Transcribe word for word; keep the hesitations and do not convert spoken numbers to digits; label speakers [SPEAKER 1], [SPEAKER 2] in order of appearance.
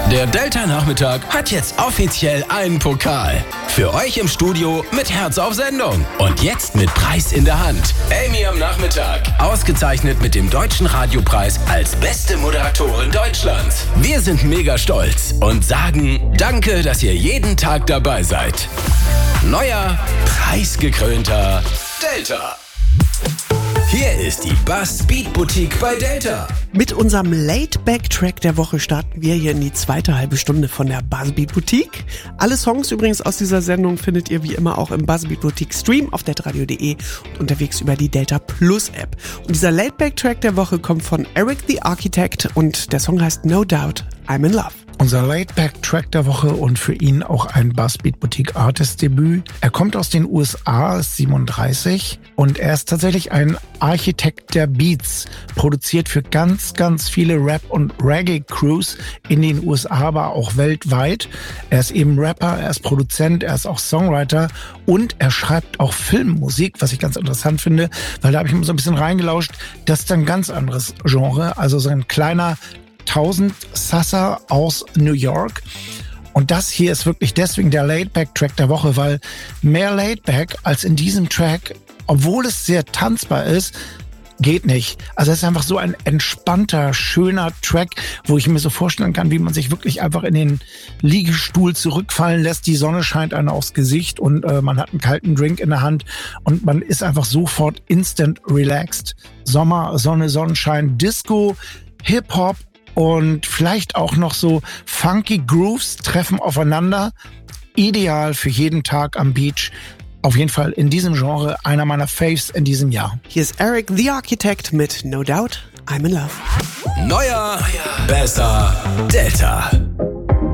[SPEAKER 1] Der Delta-Nachmittag hat jetzt offiziell einen Pokal. Für euch im Studio mit Herz auf Sendung. Und jetzt mit Preis in der Hand. Amy am Nachmittag. Ausgezeichnet mit dem Deutschen Radiopreis als beste Moderatorin Deutschlands. Wir sind mega stolz und sagen danke, dass ihr jeden Tag dabei seid. Neuer, preisgekrönter Delta. Hier ist die Buzz Beat Boutique bei Delta.
[SPEAKER 2] Mit unserem Laid-Back-Track der Woche starten wir hier in die zweite halbe Stunde von der Buzz Beat Boutique. Alle Songs übrigens aus dieser Sendung findet ihr wie immer auch im Buzz Beat Boutique Stream auf delta radio punkt de und unterwegs über die Delta Plus App. Und dieser Laid-Back-Track der Woche kommt von Eric the Architect und der Song heißt No Doubt, I'm in Love.
[SPEAKER 3] Unser Laid-Back-Track der Woche und für ihn auch ein Buzz Beat Boutique Artist-Debüt. Er kommt aus den U S A, ist siebenunddreißig und er ist tatsächlich ein Architekt der Beats, produziert für ganz, ganz viele Rap- und Reggae-Crews in den U S A, aber auch weltweit. Er ist eben Rapper, er ist Produzent, er ist auch Songwriter und er schreibt auch Filmmusik, was ich ganz interessant finde, weil da habe ich immer so ein bisschen reingelauscht. Das ist ein ganz anderes Genre, also so ein kleiner tausend Sasser aus New York. Und das hier ist wirklich deswegen der Laidback-Track der Woche, weil mehr Laidback als in diesem Track, obwohl es sehr tanzbar ist, geht nicht. Also es ist einfach so ein entspannter, schöner Track, wo ich mir so vorstellen kann, wie man sich wirklich einfach in den Liegestuhl zurückfallen lässt. Die Sonne scheint einem aufs Gesicht und äh, man hat einen kalten Drink in der Hand und man ist einfach sofort instant relaxed. Sommer, Sonne, Sonnenschein, Disco, Hip-Hop und vielleicht auch noch so funky Grooves treffen aufeinander. Ideal für jeden Tag am Beach. Auf jeden Fall in diesem Genre einer meiner Faves in diesem Jahr.
[SPEAKER 2] Hier ist Eric the Architect mit No Doubt, I'm in Love.
[SPEAKER 1] Neuer, besser, Delta.